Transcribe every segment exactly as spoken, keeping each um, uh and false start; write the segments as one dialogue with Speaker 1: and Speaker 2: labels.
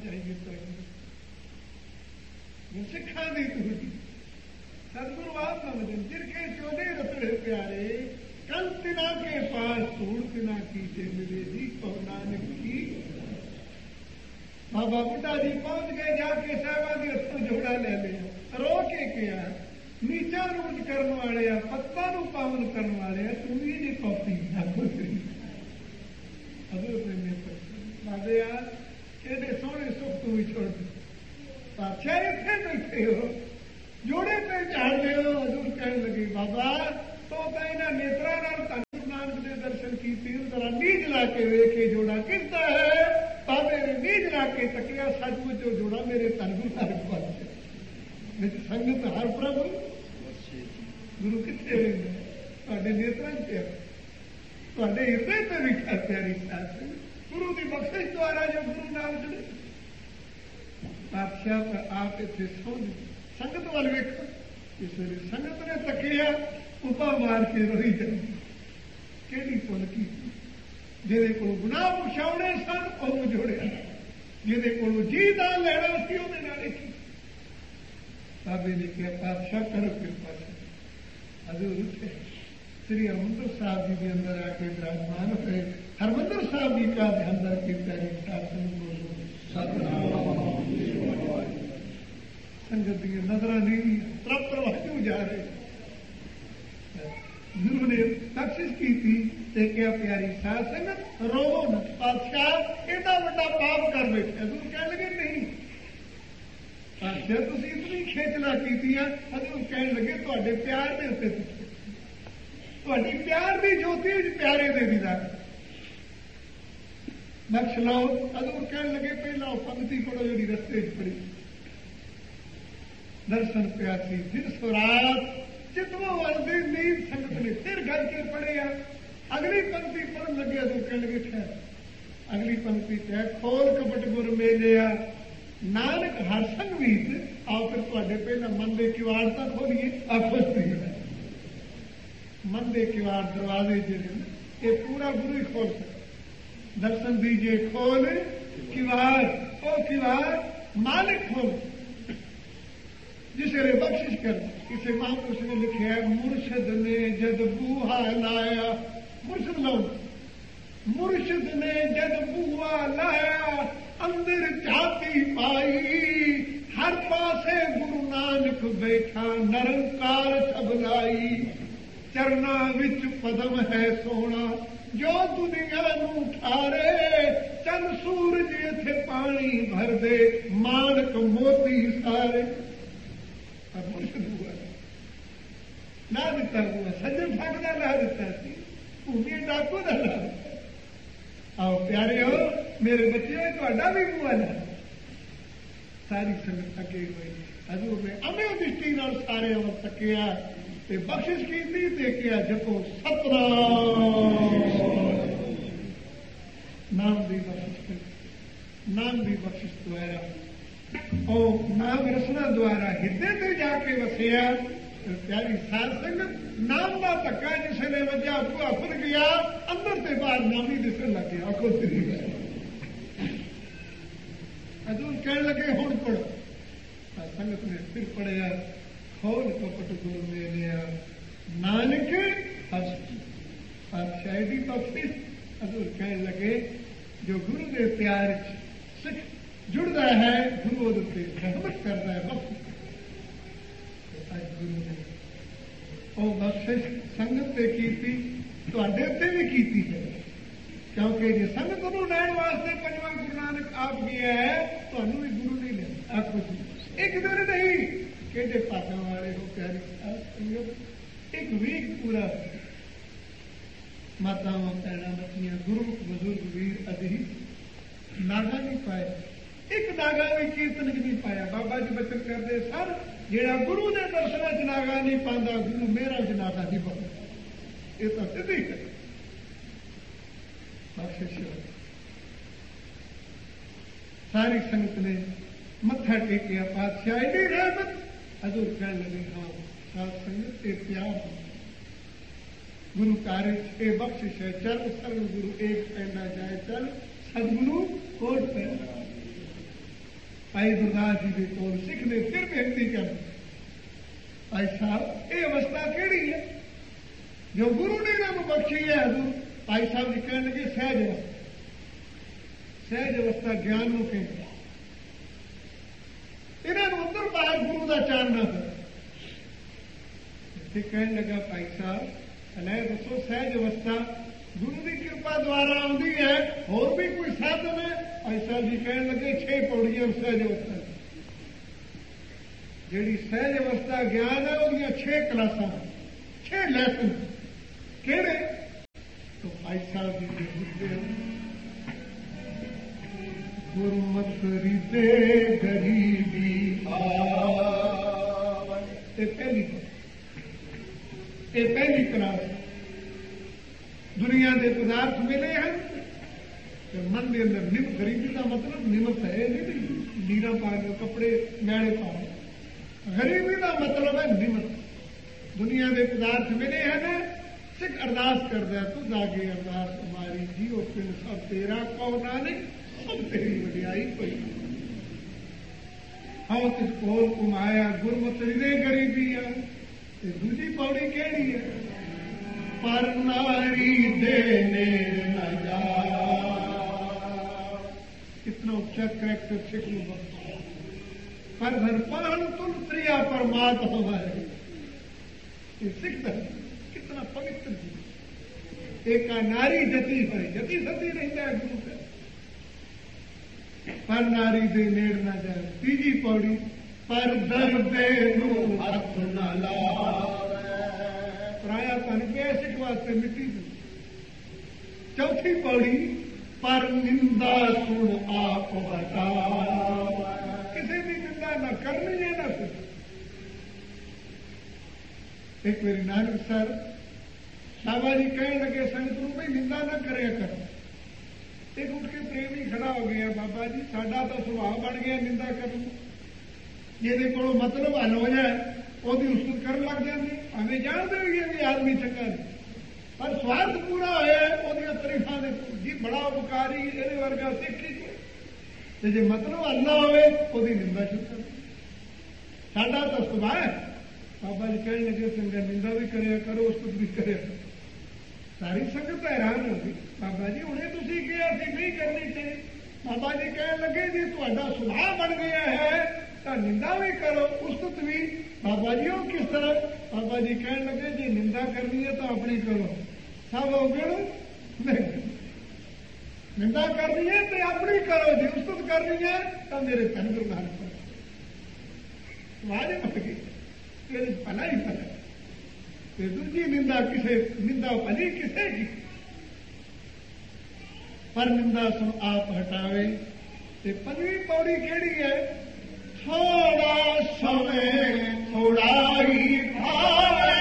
Speaker 1: ਜਾਈਏ ਤਾਂ ਸਿੱਖਾਂ ਦੀ ਟੂਟੀ सदगुरु आप नमदन जिनके चोले रतड़े प्यारे कल तिना के पास तोड़ तिना कीचे मिले जी को नानक की बाबा बुढ़ा जी पहुंच गए जाके साहबा के हथों जोड़ा ले लिया रो के किया नीचा नूट करने वाले आ पत्ता नू पावन करने वाले आ तू ही नहीं कॉपी बाबे यार कहते सोहने सुख तू ही छोड़ दे बादशाह इतने बैठे हो जोड़े पे झाड़ दो हजूर कहने लगे बाबा तो इन्होंने नेत्रा धन गुरु नानक के दर्शन किए जरा नीज ला के वेखे जोड़ा किसका है बाबे ने नीज ला के तकिया सचमुच जो जोड़ा मेरे धन गुरु नानक पास संगत हर प्रभु गुरु कितने रहते नेत्रा च हिरदे से भी कर प्यारी साथ गुरु की बख्शिश द्वारा जो गुरु नानक बादशाह आप इतने सोच संगत वाल वेखो इस वे संगत ने तकिया उपा मार के रोई जाती कि पुल की जिहदे कोल गुनाह पुछाउणे सन ओह जोड़िया जिहदे कोल जी दान लैना सी उहदे नाल की बाबे ने कहा पातशाह करो कृपा हजूर उठे श्री हरमंदिर साहब जी के अंदर आके विराजमान हुए हरमंदिर साहब जी का ध्यान रखे प्यारी साधन बोलो सतनाम संगत की नजर नहीं तरफ क्यों जा रहे गुरु ने बख्शिश की थी ते क्या प्यारी साध संगत रोवो न बादशाह एडा बड़ा पाप कर बैठे हजूर कह लगे नहीं बादशाह तुम इतनी खेचला की हजूर कह लगे थोड़े प्यार के उत्ते थोड़ी प्यार की ज्योति प्यारे दे दीदार बख्श लो हजूर कह लगे पहला पंक्ति पढ़ो जी रस्ते पढ़ी दर्शन प्यासी फिर सुरात जितना वाले नींद संगत ने फिर घर के पढ़े अगली पंक्ति पढ़ लगे तो कह लगे ठहर अगली पंक्ति है खोल कपट गुर मेलिया नानक हर संगीत आओ फिर थोड़े पहला मन के किवाड़ तक खोलिए आखो मन के किवाड़ दरवाजे जिहड़े ये पूरा गुरु ही खोल सकते दर्शन दीजिए खोल किवाड़ ओ किवाड़ मालिक खोल जिसे बख्शिश कर किसी महापुरुष ने लिखे है मुर्शद ने जद बूहा लाया मुर्शद लो मुर्शद ने जद बूहा लाया अंदर जाती पाई हर पासे गुरु नानक बैठा निरंकार सबलाई चरना विच पदम है सोना जो दुनिया नू ठारे चंद सूरज इथे पानी भर दे मानक मोती सारे मुर्शद हुआ ला दिता हुआ सज्जन ठाक का ला दिता भूमि डाकू का ला दिता आओ प्यारे हो मेरे बच्चे थोड़ा भी बुआ ला सारी संगत अगे हुई हजूर ने अमे दृष्टि सारे अमर तकिया बख्शिश की देखिया जपो सतनाम नाम की बख्शिश नाम की बख्शिश द्वारा और नाम रसना द्वारा हिरदे से जाके वसिया तो प्यारी साध संगत नाम का धक्का जिसने वजह बुआ खुल गया अंदर से बाहर नामी दिसन लग गया खुद ही हजूर कह लगे हुण पढ़ो संगत ने फिर पढ़िया खोल कपट गुरु मेलिया नानक हस शायदी बख्शिश हजूर कह लगे जो गुरु के प्यार सिख जुड़ता है गुरु उत्ते रहमत करता है बख्शिश गुरु ने वो बख्शिश संगत से की तुहाडे उत्ते भी की है क्योंकि जो संगत नूं लैण वास्ते पंजवां गुरु नानक आप गया है तुहानूं भी गुरु नहीं लेना आखो एक दिन नहीं केडे पासा वाले हो प्यारी संगत एक वीक पूरा मातावां भैणां बच्चियां गुरु बुजुर्ग वीर अधी नागा नहीं पाए एक नागा भी कीर्तन नहीं पाया बाबा जी बचन करते सर जेड़ा गुरु ने दर्शन च नागा नहीं पाता गुरु मेरा च नागा नहीं पाता ये तो सीधी है सारी संगत ने मत्था टेकिया पातशाह एडी रहमत हजूर कह लगे हाँ सात संगत के प्यार गुरु कार्य ए बख्शिश है चल सर्व गुरु एक पहना जाए चल सदगुरु कोट पहना ਭਾਈ ਗੁਰਦਾਸ ਜੀ ਦੇ ਕੋਲ ਸਿੱਖ ਨੇ ਫਿਰ ਬੇਨਤੀ ਕਰ, ਭਾਈ ਸਾਹਿਬ ਇਹ ਅਵਸਥਾ ਕਿਹੜੀ ਹੈ ਜੋ ਗੁਰੂ ਨੇ ਇਹਨਾਂ ਨੂੰ ਬਖਸ਼ੀ ਹੈ? ਹਜ਼ੂਰ ਭਾਈ ਸਾਹਿਬ ਜੀ ਕਹਿਣ ਲੱਗੇ ਸਹਿਜ ਅਵਸਥਾ। ਸਹਿਜ ਅਵਸਥਾ ਗਿਆਨ ਨੂੰ ਕਹਿੰਦੇ, ਇਹਨਾਂ ਨੂੰ ਅੰਦਰ ਬਾਹਰ ਗੁਰੂ ਦਾ ਚਾਨਣਾ ਹੈ। ਤੇ ਕਹਿਣ ਲੱਗਾ ਭਾਈ ਸਾਹਿਬ ਅਲੇ ਦੱਸੋ ਸਹਿਜ ਅਵਸਥਾ ਗੁਰੂ ਦੀ ਕਿਰਪਾ ਦੁਆਰਾ ਆਉਂਦੀ ਹੈ, ਹੋਰ ਵੀ ਕੋਈ ਸਾਧਨ ਹੈ? ਭਾਈ ਸਾਹਿਬ ਜੀ ਕਹਿਣ ਲੱਗੇ ਛੇ ਪੌੜੀਆਂ ਸਹਿਜ ਅਵਸਥਾ। ਜਿਹੜੀ ਸਹਿਜ ਅਵਸਥਾ ਗਿਆਨ ਹੈ ਉਹਦੀਆਂ ਛੇ ਕਲਾਸਾਂ, ਛੇ ਲੈਸਨ। ਕਿਹੜੇ? तो भाई साहब जी ने लिखते गुरमत रिदे गरीबी ये पहली ये पहली क्लास। दुनिया के पदार्थ मिले हैं तो मन के अंदर निम गरीबी का मतलब निमत है नहीं, लीरा पा के कपड़े मैले पा के। गरीबी का मतलब है निमत। दुनिया के पदार्थ मिले हैं ना, सिख अरदास करता है तू जागे अरदास हमारी जीओ पिन सब तेरा कहो नानक सब तेरी वडियाई कोई। हाँ तिस कोल कुमाया गुरमत रिदे गरीबी है। दूजी पौड़ी केड़ी है? पर नारी देने न जा। कितना उच्चा करैक्टर सिख लो। पर धन पान तुम प्रिया परमात्मा है। ये सिख धर्म कितना पवित्र जी। एक नारी जती है, जती सती रहता है गुरु का। पर नारी दे नेड़ न जाए। तीजी पौड़ी पर दर्दे नू हथ न लावे। पराया तन पे सिख वास्ते मिट्टी दी। चौथी पौड़ी पर निंदा सुन आप बता। किसी की निंदा न करनी है न सुन। एक मेरी नानक सर बाबा जी कहने लगे संगत नूं भाई निंदा न करे कर। एक उठ के प्रेमी खड़ा हो गया, बाबा जी साडा तो सुभाव बन गया निंदा करने। ਜਿਹਦੇ ਕੋਲੋਂ मतलब हल हो जाए ਉਹਦੀ ਉਸਤਤ ਕਰਨ ਲੱਗ ਜਾਂਦੇ। ਭਾਵੇਂ ਜਾਣਦੇ ਹੋਈਏ ਵੀ ਆਦਮੀ ਚੰਗਾ ਨਹੀਂ, ਪਰ ਸਵਾਰਥ ਪੂਰਾ ਹੋਇਆ ਉਹਦੀਆਂ ਤਾਰੀਫਾਂ ਦੇ ਜੀ ਬੜਾ ਉਪਕਾਰੀ ਇਹਦੇ ਵਰਗਾ ਸਿੱਖ ਹੀ ਕੋਈ। ਤੇ ਜੇ ਮਤਲਬ ਹੱਲ ਨਾ ਹੋਵੇ ਉਹਦੀ ਨਿੰਦਾ ਸ਼ੁਰੂ ਕਰ। ਸਾਡਾ ਤਾਂ ਸੁਭਾਅ ਹੈ। बाबा जी कहने लगे चंगा निंदा भी करे करो उस्तत भी करे। सारी संगत हैरान हो गई। बाबा जी उन्हें तुसी कहा सी नहीं करनी चाहिए। बाबा जी कहने लगे जी तुहाडा सुभाव बन गया है तो निंदा भी करो उस्तत भी। बाबा जी वो किस तरह? बाबा जी कहने लगे जी निंदा करनी है तो अपनी करो, सब अवगण नहीं। निंदा करनी है तो अपनी करो, जी उस्तत करनी है तो मेरे धन गुरदान करो। वाजे बन गई भला ही भला। दूजी निंदा किसे निंदा भली किसे की? पर निंदा सुन आप हटावे। ते पंजवी पौड़ी केड़ी है? थोड़ा समय थोड़ा ही भावे।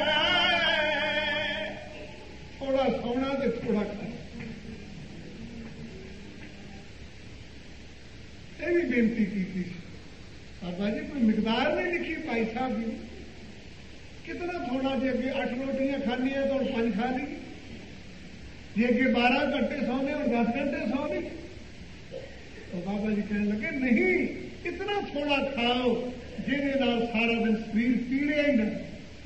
Speaker 1: थोड़ा सोना ते थोड़ा खाना। ये भी बेनती की थी बाबा जी, कोई मिकदार नहीं लिखी भाई साहब जी। कितना थोड़ा जे अगे अठ रोटियां खानी है तो पंज खा ली, जे अगे बारह घंटे सोने और दस घंटे सो ली। तो बाबा जी कहने लगे नहीं, इतना थोड़ा खाओ जिहदे नाल सारा दिन शरीर पीड़े ही ना,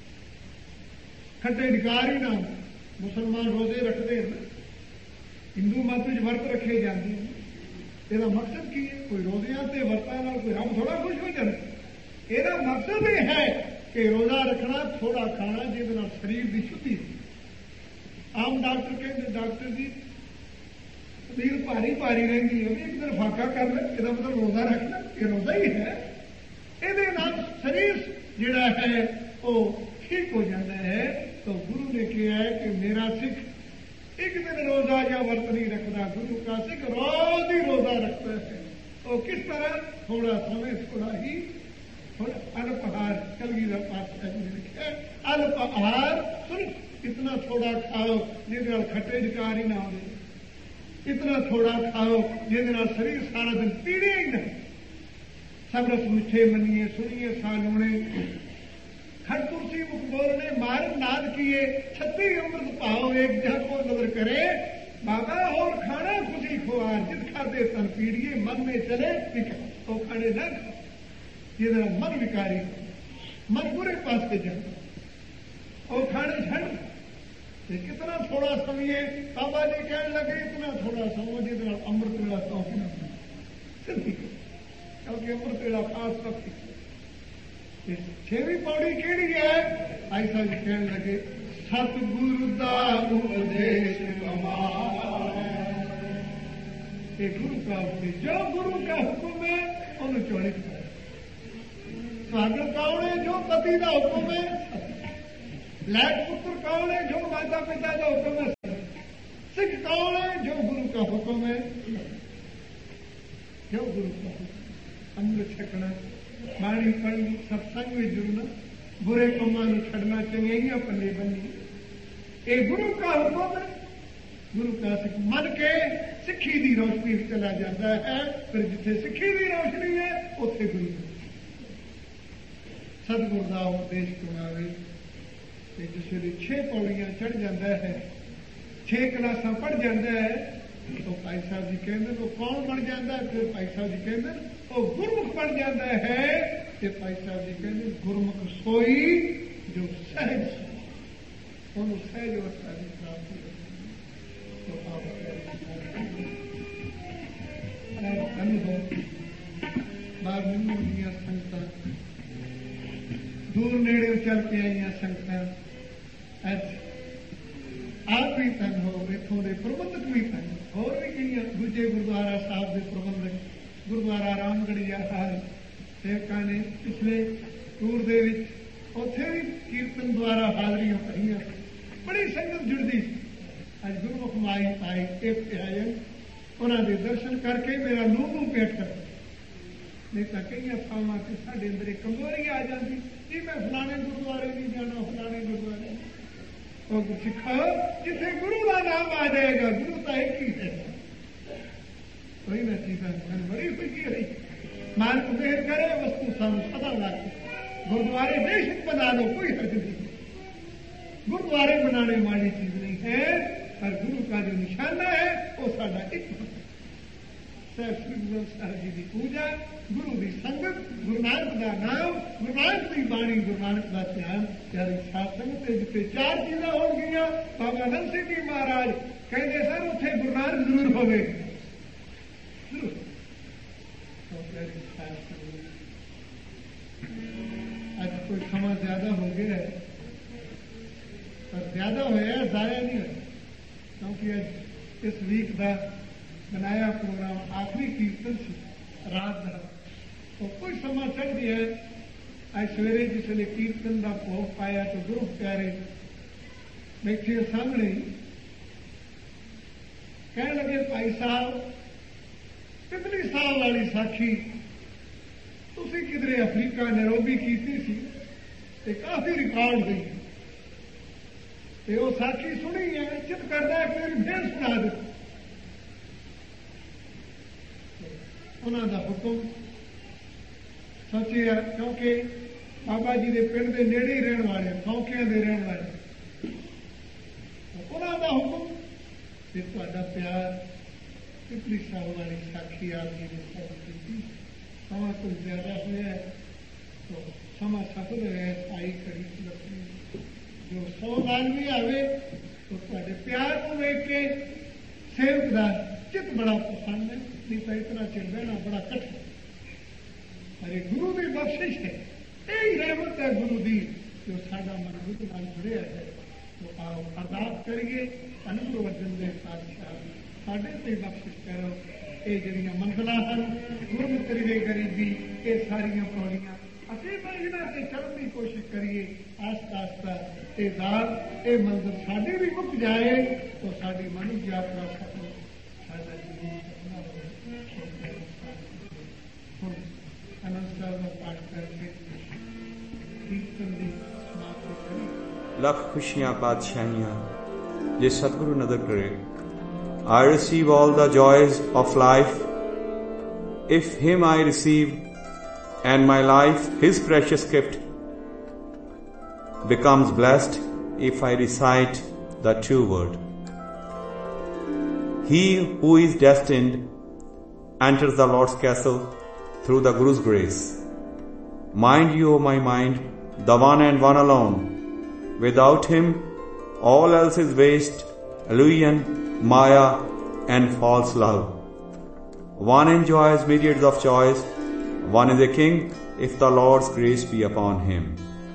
Speaker 1: खट्टे ढकार ही ना। मुसलमान रोजे रखते हैं, हिंदू मत में वर्त रखे जाते हैं। ਇਹਦਾ ਮਕਸਦ ਕੀ ਹੈ? ਕੋਈ ਰੋਜ਼ਿਆਂ ਤੇ ਵਰਤਾਂ ਨਾਲ ਕੋਈ ਰੱਬ ਥੋੜਾ ਖੁਸ਼ ਹੋ ਜਾਂਦਾ। ਇਹਦਾ ਮਕਸਦ ਇਹ ਹੈ ਕਿ ਰੋਜ਼ਾ ਰੱਖਣਾ, ਥੋੜਾ ਖਾਣਾ, ਜਿਹਦੇ ਨਾਲ ਸਰੀਰ ਦੀ ਸ਼ੁੱਧੀ ਹੋ। ਆਮ ਡਾਕਟਰ ਕਹਿੰਦੇ ਡਾਕਟਰ ਜੀ ਸਰੀਰ ਭਾਰੀ ਭਾਰੀ ਰਹਿੰਦੀ ਹੈ, ਇੱਕ ਦਿਨ ਫਾਕਾ ਕਰ ਲੈ, ਇਹਦਾ ਮਤਲਬ ਰੋਜ਼ਾ ਰੱਖਣਾ। ਇਹ ਰੋਜ਼ਾ ਹੀ ਹੈ। ਇਹਦੇ ਨਾਲ ਸਰੀਰ ਜਿਹੜਾ ਹੈ ਉਹ ਠੀਕ ਹੋ ਜਾਂਦਾ ਹੈ। ਤਾਂ ਗੁਰੂ ਨੇ ਕਿਹਾ ਹੈ ਕਿ ਮੇਰਾ ਸਿੱਖ एक दिन रोजा या व्रत नहीं रखता, गुरु का सिख रोज ही रोजा रखता है। तो किस तरह? थोड़ा समय थोड़ा ही थोड़ा अल्पहार। कलगीधर पातशाह जी ने लिखा है अल्पहार सिर्फ इतना थोड़ा खाओ जिहदे खट्टे ढकार ही ना हो, इतना थोड़ा खाओ जिहदे शरीर सारा दिन पीड़े ही ना। सब रस मिठे मनिए सुनिए सालोने खड़ कुर्सी मुख बोलने मार नाद किए छत्ती अमृत पाओ एक जह को नजर करे बाबा और खाना खुशी खुआर जिस खाते तन पीड़िए मन में चले तो खाने न खा ये जरा मन विकारी मन बुरे पास पे जाए और खाने छड़ कितना थोड़ा समय बाबा जी कहने लगे इतना थोड़ा समय जितना अमृत वेला सौ क्योंकि अमृत वेला खास पक्की छेवीं पौड़ी केड़ी है ऐसा जी कहने लगे सतगुरु दा उपदेश ये गुरु का उपदेश जो गुरु का हुक्म है उन्हें चौड़ी करे स्वागत कौन है जो पति का हुक्म है लैट पुत्र कौन है जो माता पिता का हुक्म है सिख कौन है जो गुरु का हुक्म है जो गुरु का हुक्म अमृत छकना बाणी पढ़नी सत्संग में जुड़ना बुरे कमां छड़ना चंगियां पल्ले बननी ये गुरु का हुक्म है गुरु का सिख मन के सिक्खी की रोशनी चला जाता है फिर जिथे सिक्खी की रोशनी है उथे गुरु सतगुरु का उपदेश सुनावे जिस वे छे पौड़ियां चढ़ जाता है छे क्लासा पढ़ जाता है तो भाई साहब जी कहते वो कौन बन जाता है फिर भाई साहब जी कहते वो गुरमुख बन जाता है तो भाई साहब जी कहते गुरमुख सोई जो सहज उन्होंने सहज अवस्था की प्राप्ति तो आप अनुभव बार मिलने संगत दूर नेड़े चल के आई संगत ਅੱਜ ਆਪ ਵੀ ਧਨ ਹੋ ਇਥੋਂ ਦੇ ਪ੍ਰਬੰਧਕ ਵੀ ਧਨ ਹੋਰ ਵੀ ਕਈ ਦੂਜੇ ਗੁਰਦੁਆਰਾ ਸਾਹਿਬ ਦੇ ਪ੍ਰਬੰਧਕ ਗੁਰਦੁਆਰਾ ਰਾਮਗੜੀਆ ਹਾਲ ਸੇਵਕਾਂ ਨੇ ਪਿਛਲੇ ਟੂਰ ਦੇ ਵਿੱਚ ਉੱਥੇ ਵੀ ਕੀਰਤਨ ਦੁਆਰਾ ਹਾਜ਼ਰੀਆਂ ਭਰੀਆਂ ਬੜੀ ਸੰਗਤ ਜੁੜਦੀ ਸੀ ਅੱਜ ਗੁਰਮੁਖ ਮਾਈ ਆਈ ਇੱਥੇ ਆਏ ਉਹਨਾਂ ਦੇ ਦਰਸ਼ਨ ਕਰਕੇ ਮੇਰਾ ਨੂੰਹ ਨੂੰ ਪੇਟ ਕਰ ਨਹੀਂ ਤਾਂ ਕਈਆਂ ਥਾਵਾਂ ਤੇ ਸਾਡੇ ਅੰਦਰ ਕਮਜ਼ੋਰੀ ਆ ਜਾਂਦੀ ਜੀ ਮੈਂ ਫਲਾਣੇ ਗੁਰਦੁਆਰੇ ਨਹੀਂ ਜਾਣਾ ਫਲਾਣੇ ਗੁਰਦੁਆਰੇ और सिखा जिसे गुरु का नाम आ जाएगा गुरु तो एक ही है कोई ना चीजा बड़ी खुशी रही मालिक मेहर करे वस्तु सामू सदा लागे गुरुद्वारे बेशक बना लो कोई हर्ज नहीं गुरुद्वारे बनाने वाली चीज नहीं है पर गुरु का जो निशाना है वो साडा एक श्री गुरु साहब जी की पूजा गुरु की संगत गुरु नानक का नाम गुरु नानक की बाणी गुरु नानक का ध्यान प्यारी साध संगत जिथे चार चीजा हो गई बाबा नंद सिंह जी महाराज कहते सर उथे गुरु नानक जरूर होवे आज कोई समा ज्यादा हो गया है पर ज्यादा होया जाया नहीं होया क्योंकि आज इस वीक का बनाया प्रोग्राम आखिरी कीर्तन से रात का तो कोई समा चढ़ गया आज सवेरे जिसने कीर्तन का भोग पाया तो गुरु प्यारे बैठे सामने कह लगे भाई साहब पिछली साल वाली साखी तुसी किधरे अफ्रीका नैरोबी की सी काफी रिकॉर्ड हुई वो साखी सुनी है चित करता है कि मेरी फिर सुना दे उन्होंने हुक्म सोचे क्योंकि बाबा जी के पिंड के नेड़े ही रहने वाले सौंकिया के रहने वाले उन्होंने हुक्म फिर तुहाडा प्यार पिछली साल वाली साखी आप जी ने सारी की समा कुछ ज्यादा होया तो समा सफल होया आई खड़ी लकड़ी जो सौ साल भी आवे तो तुहाडे प्यार को वेख के सेवक का चित बड़ा पसंद है नहीं तो इतना चिर बहना बड़ा कठिन अरे गुरु की बख्शिश है यही रहमत है गुरु की जो साडा मन बुद्ध नाल जुड़िया है तो आओ अरदास करिए अनंद वर्जन के पातशाह साडे ते बख्शिश करो ये जड़ियां मंजिलां हन गुरमुखी दी गरीबी ये सारियां पौड़ियां असीं मंजिलां ते चढ़न की कोशिश करिए आस्ता आस्ता ये दाल ये मंजिल साडी भी मुक जाए तो साडी मनुष्य यात्रा सफल साडा जीवन सपना हो हुण आनंद साहब का पाठ करके कीर्तन दी समाप्ति करिए
Speaker 2: लख खुशियां बादशाहियां जे सतगुरु नजर करे I receive all the joys of life if him I receive and my life his precious gift becomes blessed if I recite the true word. he who is destined enters the Lord's castle through the Guru's grace. Mind you, O my mind, the one and one alone. Without him, all else is waste, illusion, maya, and false love. One enjoys myriads of joys. One is a king if the Lord's grace be upon him.